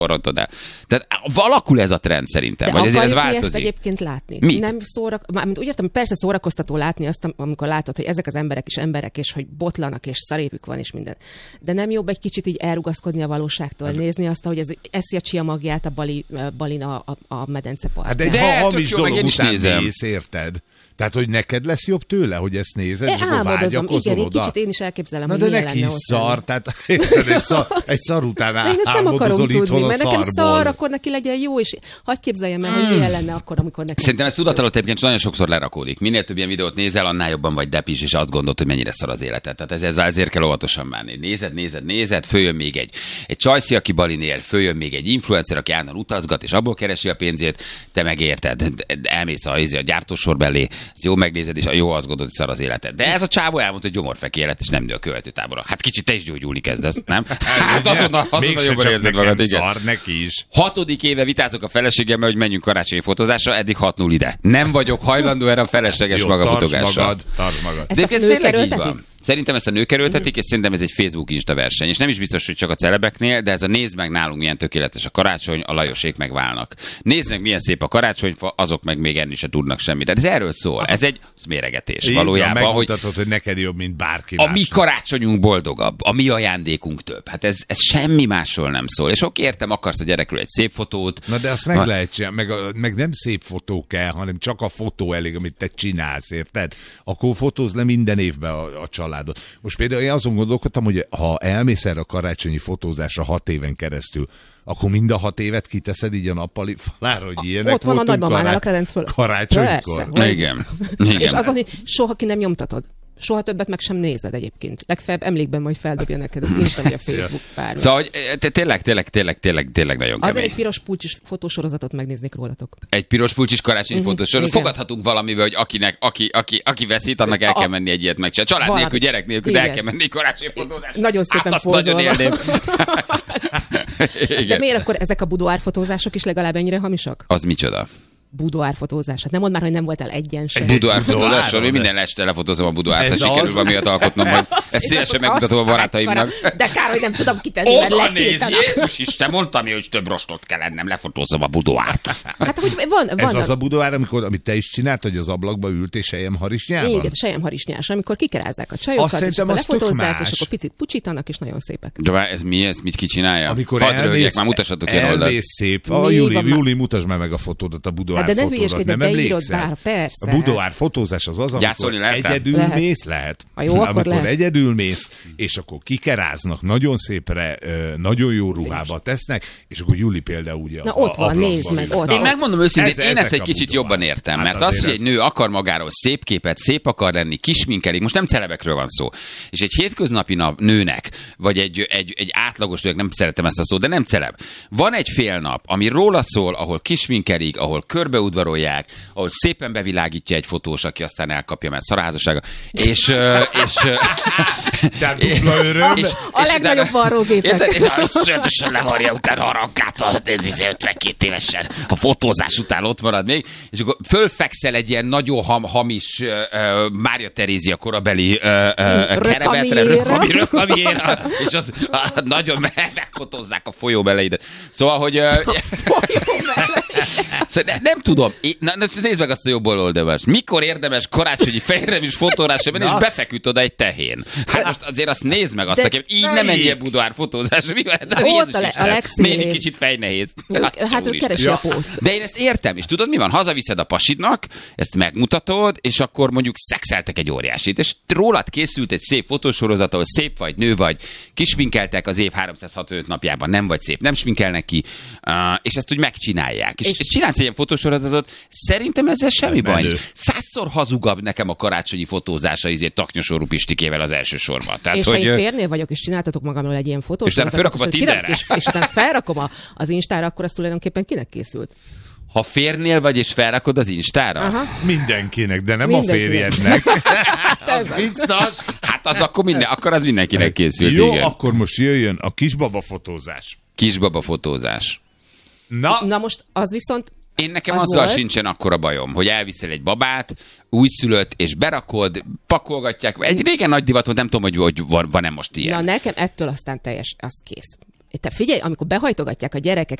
rontod el. Tehát alakul ez a trend szerintem. De vagy ezért ez akarjuk változik. ezt egyébként látni? Mit? Nem úgy értem, persze szórakoztató látni azt, amikor látod, hogy ezek az emberek is emberek, és hogy botlanak, és szarépük van, és minden. De nem jobb egy kicsit így elrugaszkodni a valóságtól, nézni azt, hogy ez eszi a csia magját a balin a medencepart. Hát de ha hamis dolog után mész, érted? Tehát, hogy neked lesz jobb tőle, hogy ezt nézed, és akkor vágyakozol igen, oda. Kicsit én is elképzelem, na, hogy de neki is szar, tehát egy szar után álmodozol itthon a mert nekem szar, akkor neki legyen jó, és hadd képzeljem el, hogy milyen lenne akkor, amikor neki... Szerintem ez tudatalatt egyébként nagyon sokszor lerakódik. Minél több ilyen videót nézel, annál jobban vagy depis, és azt gondolod, hogy mennyire szar az életed. Tehát ezért kell óvatosan bánni. Nézed, följön még egy csajszi, aki Balin él, följön még egy influencer, aki állandóan utazgat, és abból keresi a pénzét, te megérted. Elmész a gyártósor belé, ez jó megnézed, és jó azt gondolod, hogy szar az életed. De ez a csávó elmondta, hogy gyomorfeké élet, és nem nő a követőtábora. Hát kicsit te is gyógyulni kezdesz, nem? Hát azonnal jobban érzed magad, igen. Szar neki is. 6. éve vitázok a feleségemmel, hogy menjünk karácsonyi fotózásra, eddig 6-0 ide. Nem vagyok hajlandó erre a felesleges magabutogásra. Tartsd magad. De ez tényleg így van. Szerintem ezt a nők erőltetik, és szerintem ez egy Facebook-Insta verseny. És nem is biztos, hogy csak a celebeknél, de ez a nézd meg nálunk milyen tökéletes a karácsony, a Lajosék megválnak. Nézd meg milyen szép a karácsonyfa, azok meg még enni se tudnak semmit. Tehát ez erről szól. Ez egy méregetés valójában. Megmutatod, hogy neked jobb, mint bárki más. A mi karácsonyunk boldogabb, a mi ajándékunk több. Hát ez semmi másról nem szól. És oké, értem, akarsz a gyerekről egy szép fotót. Na de azt meg lehet csinálni, meg nem szép fotó kell, hanem csak a fotó elég, amit te csinálsz, érted? Akkor fotózz le minden évben a családot. Most például én azon gondolkodtam, hogy ha elmész erre a karácsonyi fotózásra 6 éven keresztül, akkor mind a 6 évet kiteszed így a nappali falára, hogy ilyenek ott van a nagymamánál a kredenc föl. Karácsonykor. Igen. És azon, hogy soha ki nem nyomtatod. Soha többet meg sem nézed egyébként. Legfeljebb emlékben majd feldobja neked az Insta vagy a Facebook bármi. Szóval, hogy tényleg nagyon kemény. Azért egy piros pulcsis fotósorozatot megnéznék rólatok. Egy piros pulcsis karácsonyi fotósorozatot. Fogadhatunk valamivel, hogy aki veszít, annak el kell menni egy ilyet megcsinálni. Család nélkül, gyerek nélkül, el kell menni karácsonyi fotózásra. Nagyon szépen azt nagyon élném. De miért akkor ezek a budoárfotózások is legalább ennyire hamisak? Az micsoda? Budoárfotózás. Hát nem mondd már, hogy nem voltál egyen sem. Budoárfotózásról, én minden este lefotózom a budoárt, ha sikerül valamiatt alkotnom, hogy ezt szívesen megmutatom a barátaimnak. De kár, hogy nem tudom kitenni, mert letiltanak. Jézus Isten, mondtam, hogy több rostot kell lennem, lefotózom a budoárt. Hát, hogy van. Ez az a budoár, amit te is csinált, hogy az ablakba ült és selyemharisnyában? Igen, selyemharisnyás, amikor kikerázzák a csajokat, és akkor lefotózzák, és akkor picit pucsítanak, és nagyon szépek. De ez mi? Ezt mit ki csinálja? Amikor már mutassatok ilyen oldalt. Elmész szép. Júli, mutasd meg a fotódat a budoár. De ne hülyeskedj, de beírod bár, persze. A budoár fotózás az az, amikor egyedül mész, lehet. Ha jó, akkor lehet. Egyedül mész, és akkor kikeráznak, nagyon szépre, nagyon jó ruhába tesznek, és akkor Júli például ugye az ott van, nézd meg, ott. Én megmondom őszintén, én ezt egy kicsit jobban értem, mert az, hogy egy nő akar magáról szép képet, szép akar lenni, kisminkelik, most nem celebekről van szó, és egy hétköznapi nőnek, vagy egy átlagos nőnek, nem szeretem ezt a szót, de nem celeb. Van egy fél nap, ami róla szól, ahol kisminkelik, ahol körbeudvarolják, ahol szépen bevilágítja egy fotós, aki aztán elkapja, mert szarházassága. És dupla öröm. A legnagyobb varrógépek. És szöntösen levarja utána a rankát, 52 évesen. A fotózás után ott marad még, és akkor fölfekszel egy ilyen nagyon hamis Mária Terézia korabeli keremetre, rökamiére, és ott nagyon megfotózzák a folyó beleidet. Szóval, hogy... Nem tudom. Nézd meg azt a jobb oldalast. Mikor érdemes karácsonyi fejremis fotózásra menni, és befeküdt oda egy tehén? Hát most azért azt nézd meg azt, nekem így nem menjél budoár fotózásra. Mi van? Ott a legszínűbb. Néni kicsit fejnehéz. Hát ő keresi a poszt. De én ezt értem, és tudod mi van? Hazaviszed a pasidnak, ezt megmutatod, és akkor mondjuk szexeltek egy óriásit, és rólad készült egy szép fotósorozat, ahol szép vagy, nő vagy, kisminkeltek az év 365 napjában, nem vagy szép, nem sminkelnek ki, és ezt úgy megcsinálják. És csinálsz egy ilyen fotósorozatot, szerintem ezzel semmi baj nincs. 100-szor hazugabb nekem a karácsonyi fotózása Taknyosorú Pistikével az első sorban. Tehát, és hogy... ha én férnél vagyok, és csináltatok magamról egy ilyen fotót, és utána felrakom a Tinderre. És utána felrakom az Instára, akkor az tulajdonképpen kinek készült? Ha férnél vagy, és felrakod az Instára? Aha. Mindenkinek, de nem a férjednek. Az biztos. Hát az akkor az mindenkinek készült. Jó, igen. akkor most jöjjön a kisbaba fotózás. Kisbaba fotózás. Na most az viszont... Nekem azzal sincsen akkora bajom, hogy elviszel egy babát, újszülött, és berakod, pakolgatják. Egy régen nagy divat volt, nem tudom, hogy van-e most ilyen. Na nekem ettől aztán teljes, az kész. te figyelj, amikor behajtogatják a gyerekek